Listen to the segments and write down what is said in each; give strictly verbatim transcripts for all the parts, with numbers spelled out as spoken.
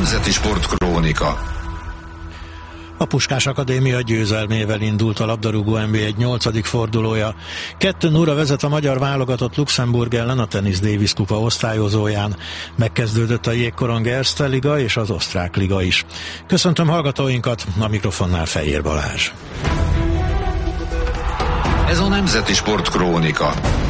Nemzeti Sportkrónika. A Puskás Akadémia győzelmével indult a labdarúgó en bé egy nyolcadik fordulója. kettő nullra vezet a magyar válogatott Luxemburg ellen a Tennis Davis kupa osztályozóján. Megkezdődött a Jégkorong Erste Liga és az Osztrák Liga is. Köszöntöm hallgatóinkat, a mikrofonnál Fejér Balázs. Ez a Nemzeti Sportkrónika.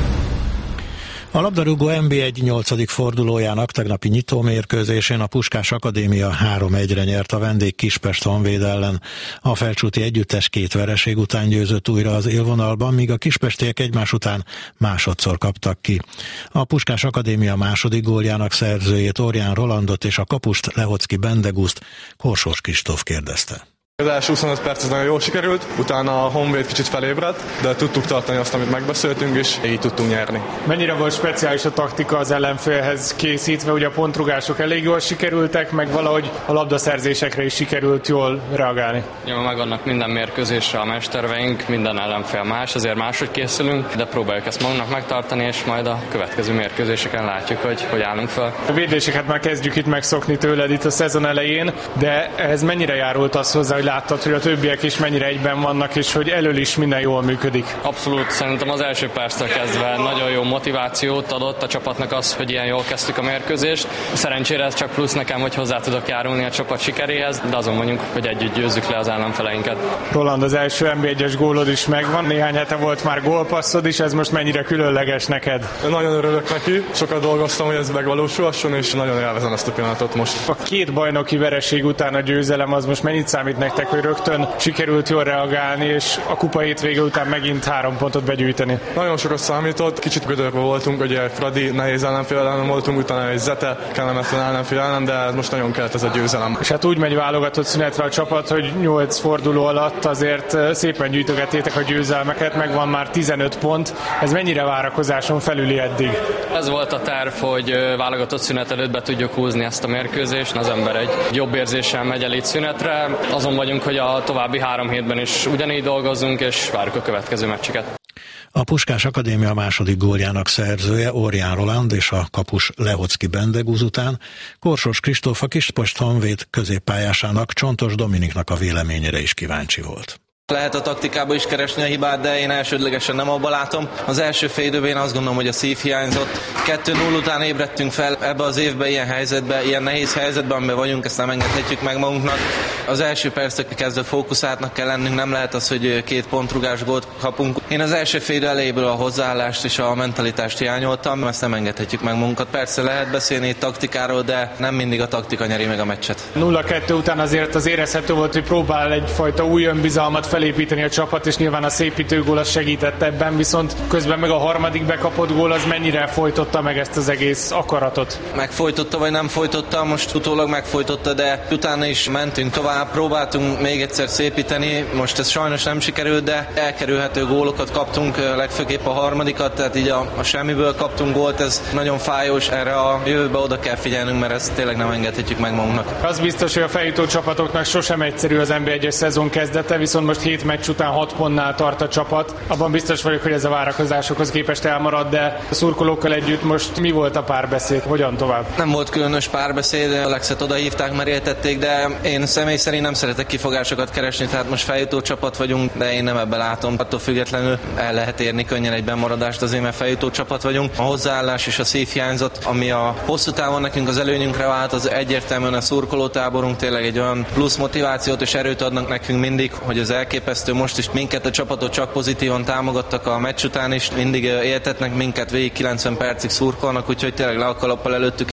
A labdarúgó en bé egy nyolcadik fordulójának tegnapi nyitómérkőzésén a Puskás Akadémia három egyre nyert a vendég Kispest Honvéd ellen. A felcsúti együttes két vereség után győzött újra az élvonalban, míg a kispestiek egymás után másodszor kaptak ki. A Puskás Akadémia második góljának szerzőjét, Orján Rolandot és a kapust, Lehocki Bendeguszt Korsós Kristóf kérdezte. Az első huszonöt perc ez nagyon jól sikerült, utána a Honvéd kicsit felébredt, de tudtuk tartani azt, amit megbeszéltünk, és így tudtunk nyerni. Mennyire volt speciális a taktika az ellenfélhez készítve, ugye a pontrugások elég jól sikerültek, meg valahogy a labdaszerzésekre is sikerült jól reagálni? Jó, megvannak minden mérkőzésre a mesterveink, minden ellenfél más, azért máshogy készülünk, de próbáljuk ezt magunknak megtartani, és majd a következő mérkőzéseken látjuk, hogy hogy állunk fel. A védéseket már kezdjük itt megszokni tőled itt a szezon elején, de ehhez mennyire járult az hozzá, hogy láttad, hogy a többiek is mennyire egyben vannak, és hogy elől is minden jól működik? Abszolút, szerintem az első perctől kezdve nagyon jó motivációt adott a csapatnak az, hogy ilyen jól kezdtük a mérkőzést. Szerencsére ez csak plusz nekem, hogy hozzá tudok járulni a csapat sikeréhez, de azon vagyunk, hogy együtt győzzük le az ellenfeleinket. Roland, az első en bé egyes gólod is megvan, néhány hete volt már gólpasszod is, ez most mennyire különleges neked? Nagyon örülök neki, sokat dolgoztam, hogy ez megvalósulhasson, és nagyon élvezem ezt a pillanatot most. A két bajnoki vereség után a győzelem az most mennyit számít nektek, hogy rögtön sikerült jól reagálni, és a kupa hétvége után megint három pontot begyűjteni? Nagyon sokat számított, kicsit gödörbe voltunk, ugye Fradi nehéz ellenfél ellen voltunk, utána egy Zete kellemetlen ellenfél ellen, de most nagyon kellett ez a győzelem. És hát úgy megy válogatott szünetre a csapat, hogy nyolc forduló alatt azért szépen gyűjtögettétek a győzelmeket, megvan már tizenöt pont. Ez mennyire várakozáson felüli eddig? Ez volt a terv, hogy válogatott szünet előtt be tudjuk húzni ezt a mérkőzést. Az ember egy jobb érzéssel megy el itt szünetre. Azon vagyunk, hogy a további három hétben is ugyanígy dolgozzunk, és várjuk a következő meccseket. A Puskás Akadémia második góljának szerzője, Orján Roland és a kapus, Lehocki Bendegúz után Korsós Kristóf, a Kispest Honvéd középpályásának, Csontos Dominiknak a véleményére is kíváncsi volt. Lehet a taktikába is keresni a hibát, de én elsődlegesen nem abba látom. Az első fél időben én azt gondolom, hogy a szív hiányzott. kettő null után ébredtünk fel ebbe az évbe, ilyen helyzetbe, ilyen nehéz helyzetben, amiben vagyunk, ezt nem engedhetjük meg magunknak. Az első perctől kezdve fókuszáltnak kell lennünk, nem lehet az, hogy két pontrugás gólt kapunk. Én az első fél idő elejéből a hozzáállást és a mentalitást hiányoltam, ezt nem engedhetjük meg magunkat. Persze lehet beszélni itt taktikáról, de nem mindig a taktika nyeri meg a meccset. nulla kettő után azért az érezhető volt, hogy próbál egyfajta új önbizalmat felépíteni a csapat, és nyilván a szépítő gól az segített ebben, viszont közben meg a harmadik bekapott gól az mennyire folytotta meg ezt az egész akaratot? Megfojtotta vagy nem folytotta, most utólag megfojtotta, de utána is mentünk tovább, próbáltunk még egyszer szépíteni, most ez sajnos nem sikerült, de elkerülhető gólokat kaptunk, legfőképp a harmadikat, tehát így a, a semmiből kaptunk gólt, ez nagyon fájós, erre a jövőbe oda kell figyelnünk, mert ezt tényleg nem engedhetjük meg magunknak. Az biztos, hogy a feljutó csapatoknak sosem egyszerű az en bé egyes szezon kezdete, viszont most hét meccs után hat pontnál tart a csapat. Abban biztos vagyok, hogy ez a várakozásokhoz képest elmarad, de a szurkolókkal együtt most mi volt a párbeszéd? Hogyan tovább? Nem volt különös párbeszéd, Alexet oda hívták, meréltették, de én személy szerint nem szeretek kifogásokat keresni, tehát most feljutó csapat vagyunk, de én nem ebbe látom. Attól függetlenül el lehet érni könnyen egy bemaradást, azért mert feljutó csapat vagyunk. A hozzáállás és a szív hiányzott, ami a hosszú távon nekünk az előnyünkre vált, az egyértelműen a szurkolótáborunk tényleg egy olyan plusz motivációt és erőt adnak nekünk mindig, hogy az elképesztő. Most is minket a csapatot csak pozitívan támogattak a meccs után is, mindig éltetnek minket, végig kilencven percig szurkolnak, úgyhogy tényleg le a kalappal előttük.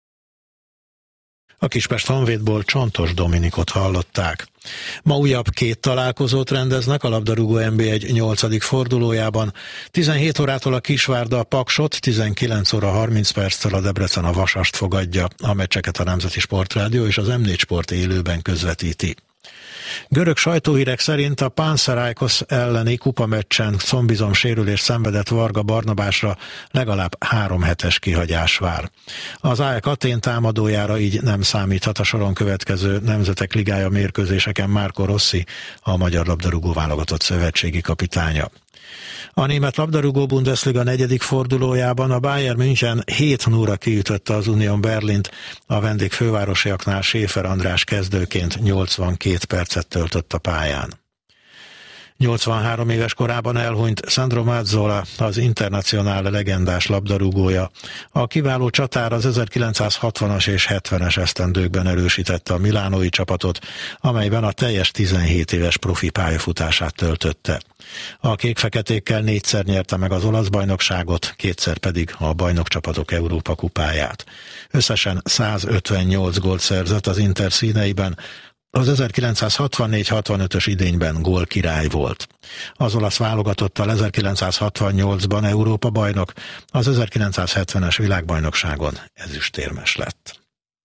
A Kispest Honvédból Csontos Dominikot hallották. Ma újabb két találkozót rendeznek a labdarúgó en bé egy nyolcadik fordulójában. tizenhét órától a Kisvárda a Paksot, tizenkilenc óra harminc perccel a Debrecen a Vasast fogadja. A meccseket a Nemzeti Sportrádió és az em négy Sport élőben közvetíti. Görög sajtóhírek szerint a Panathinaikos elleni kupameccsen combizom sérülés szenvedett Varga Barnabásra legalább három hetes kihagyás vár. Az á e ká Athén támadójára így nem számíthat a soron következő Nemzetek Ligája mérkőzéseken Marco Rossi, a magyar labdarúgó válogatott szövetségi kapitánya. A német labdarúgó Bundesliga negyedik fordulójában a Bayern München hét nulla kiütötte az Union Berlint, a vendégfővárosiaknál Schäfer András kezdőként nyolcvankét percet töltött a pályán. nyolcvanhárom éves korában elhunyt Sandro Mazzola, az Internazionale legendás labdarúgója. A kiváló csatár az ezerkilencszázhatvanas és hetvenes esztendőkben erősítette a milánói csapatot, amelyben a teljes tizenhét éves profi pályafutását töltötte. A kék-feketékkel négyszer nyerte meg az olasz bajnokságot, kétszer pedig a bajnokcsapatok Európa kupáját. Összesen százötvennyolc gólt szerzett az Inter színeiben, az ezerkilencszázhatvannégy hatvanötös idényben gólkirály volt. Az olasz válogatottal ezerkilencszázhatvannyolcban Európa bajnok, az ezerkilencszázhetvenes világbajnokságon ezüstérmes lett.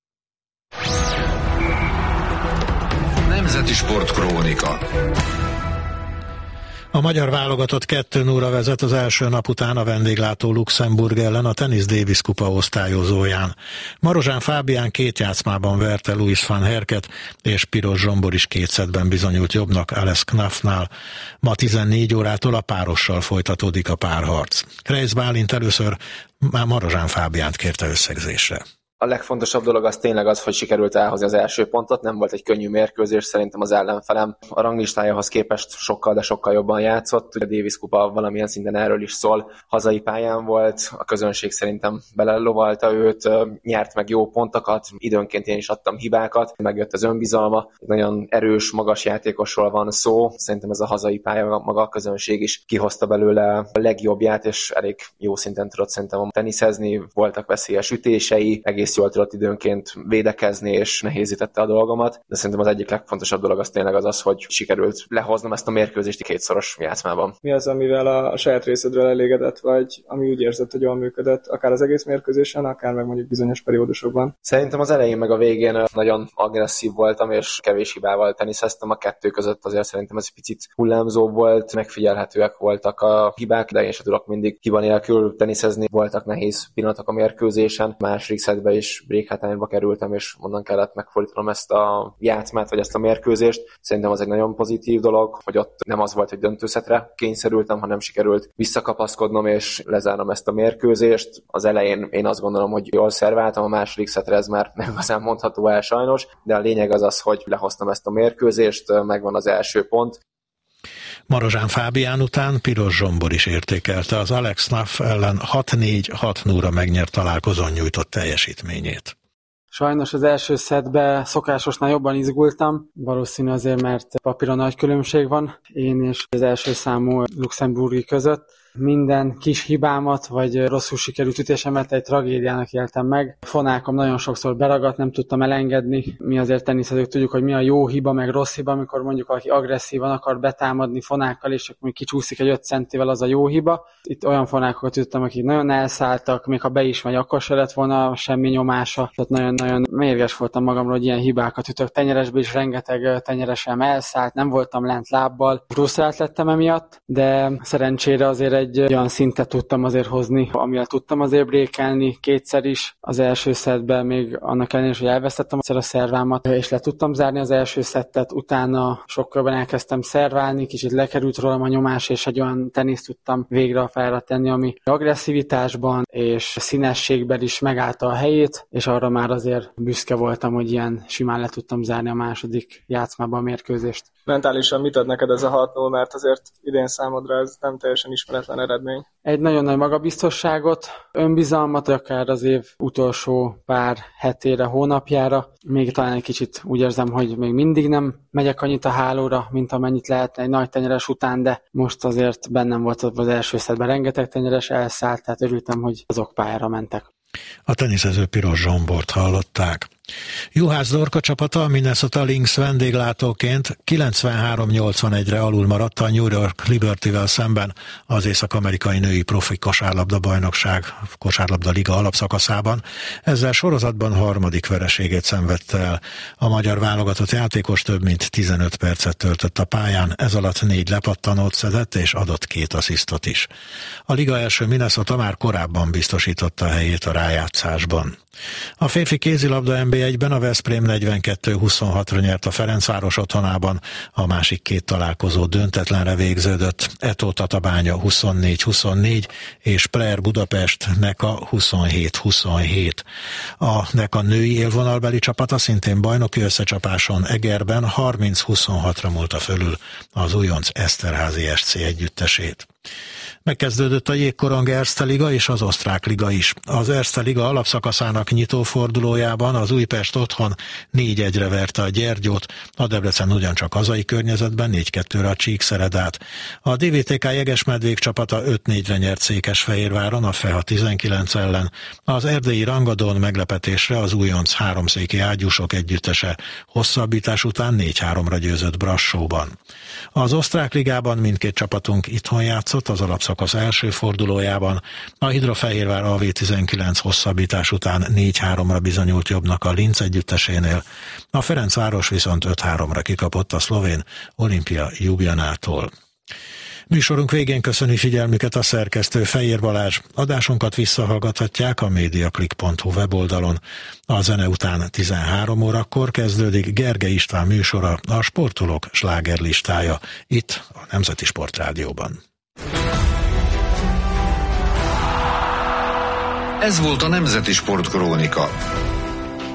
Nemzeti Sportkrónika. A magyar válogatott kettő nulla vezet az első nap után a vendéglátó Luxemburg ellen a Tennis Davis kupa osztályozóján. Marozsán Fábián két játszmában verte Louis van Herket, és Piros Zsombor is két szettben bizonyult jobbnak Ales Knafnál. Ma tizennégy órától a párossal folytatódik a párharc. Kreisz Bálint először már Marozsán Fábiánt kérte összegzésre. A legfontosabb dolog az tényleg az, hogy sikerült elhozni az első pontot, nem volt egy könnyű mérkőzés, szerintem az ellenfelem a ranglistájához képest sokkal, de sokkal jobban játszott. Ugye a Davis kupa valamilyen szinten erről is szól, hazai pályán volt, a közönség szerintem belelovalta őt, nyert meg jó pontokat, időnként én is adtam hibákat, megjött az önbizalma, nagyon erős, magas játékosról van szó, szerintem ez a hazai pálya, maga a közönség is kihozta belőle a legjobbját, és elég jó szinten tudott szerintem teniszezni, voltak veszélyes ütései, egész jól tudott időnként védekezni, és nehézítette a dolgomat, de szerintem az egyik legfontosabb dolog az tényleg az az, hogy sikerült lehoznom ezt a mérkőzést kétszoros játszmában. Mi az, amivel a saját részedről elégedett vagy, ami úgy érzed, hogy jól működött, akár az egész mérkőzésen, akár meg mondjuk bizonyos periódusokban? Szerintem az elején meg a végén nagyon agresszív voltam, és kevés hibával teniszeztem. A kettő között azért szerintem ez picit hullámzó volt, megfigyelhetőek voltak a hibák, de én sem tudok mindig hiba nélkül teniszezni. Voltak nehéz pillanatok a mérkőzésen, második szettben is break-hátányba kerültem, és onnan kellett megfordítanom ezt a játszmát, vagy ezt a mérkőzést. Szerintem az egy nagyon pozitív dolog, hogy ott nem az volt, hogy döntőszetre kényszerültem, hanem sikerült visszakapaszkodnom és lezárnom ezt a mérkőzést. Az elején én azt gondolom, hogy jól szerváltam, a második szetre ez már nem igazán mondható el sajnos, de a lényeg az az, hogy lehoztam ezt a mérkőzést, megvan az első pont. Marozsán Fábián után Piros Zsombor is értékelte az Alex Knaf ellen hat négy hat nulla megnyert találkozón nyújtott teljesítményét. Sajnos az első szettben szokásosnál jobban izgultam, valószínű azért, mert papíron nagy különbség van én és az első számú luxemburgi között. Minden kis hibámat, vagy rosszul sikerült ütésemet egy tragédiának éltem meg. Fonákom nagyon sokszor beragadt, nem tudtam elengedni. Mi azért teniszezők tudjuk, hogy mi a jó hiba, meg rossz hiba, amikor mondjuk valaki agresszívan akar betámadni fonákkal, és akkor kicsúszik egy öt centivel, az a jó hiba. Itt olyan fonákokat tudtam, akik nagyon elszálltak, még ha be is megy, akkor se lett volna semmi nyomása. Tehát nagyon-nagyon mérges voltam magamról, hogy ilyen hibákat ütök. Tenyeresbe is rengeteg tenyeresem elszállt, nem voltam lent lábbal. Frusztrált lettem emiatt, de szerencsére azért egy egy olyan szintet tudtam azért hozni, amivel tudtam azért brékelni kétszer is. Az első szettben még annak ellenére, hogy elvesztettem a szervámat, és le tudtam zárni az első szettet, utána sokkal elkezdtem szerválni, kicsit lekerült rólam a nyomás, és egy olyan teniszt tudtam végre a pályára tenni, ami agresszivitásban és színességben is megállta a helyét, és arra már azért büszke voltam, hogy ilyen simán le tudtam zárni a második játszmában a mérkőzést. Mentálisan mit ad neked ez a hat null, mert azért idén számodra ez nem teljesen ismeretlen eredmény? Egy nagyon nagy magabiztosságot, önbizalmat, akár az év utolsó pár hetére, hónapjára. Még talán egy kicsit úgy érzem, hogy még mindig nem megyek annyit a hálóra, mint amennyit lehetne egy nagy tenyeres után, de most azért bennem volt az első szettben rengeteg tenyeres elszállt, tehát örültem, hogy azok pályára mentek. A teniszező Piros Zsombort hallották. Juhász Dorka csapata a Minnesota Lynx vendéglátóként kilencvenhárom nyolcvanegyre alul maradt a New York Libertyvel szemben az észak-amerikai női profi kosárlabda bajnokság kosárlabda liga alapszakaszában. Ezzel sorozatban harmadik vereségét szenvedte el. A magyar válogatott játékos több mint tizenöt percet töltött a pályán, ez alatt négy lepattanót szedett és adott két asszisztot is. A liga első Minnesota már korábban biztosította a helyét a rájátszásban. A férfi kézilabda en bé egyben a Veszprém negyvenkettő huszonhatra nyert a Ferencváros otthonában, a másik két találkozó döntetlenre végződött. Eto Tatabánya huszonnégy huszonnégy és Player Budapest Neka huszonhét huszonhét. A Neka női élvonalbeli csapata szintén bajnoki összecsapáson Egerben harminc huszonhatra múlta fölül az újonc Eszterházy es cé együttesét. Megkezdődött a Jégkorong Erste Liga és az Osztrák Liga is. Az Erste Liga alapszakaszának nyitófordulójában az Újpest otthon négy egyre verte a Gyergyót, a Debrecen ugyancsak hazai környezetben négy kettőre a Csíkszeredát. A dé vé té ká Jegesmedvék csapata öt négyre nyert Székesfehérváron a FEHA tizenkilenc ellen. Az erdélyi rangadón meglepetésre az újonc háromszéki ágyúsok együttese hosszabbítás után négy háromra győzött Brassóban. Az Osztrák Ligában mindkét csapatunk itthon játszott az alapszakasz első fordulójában. A Hidrofehérvár á vé tizenkilenc hosszabbítás után négy háromra bizonyult jobbnak a Linz együttesénél. A Ferencváros viszont öt háromra kikapott a szlovén Olimpia Ljubljanától. Műsorunk végén köszöni figyelmüket a szerkesztő Fejér Balázs. Adásunkat visszahallgathatják a mediaclick pont hu weboldalon. A zene után tizenhárom órakor kezdődik Gergely István műsora, a sportolók slágerlistája, itt a Nemzeti Sportrádióban. Ez volt a Nemzeti Sportkrónika.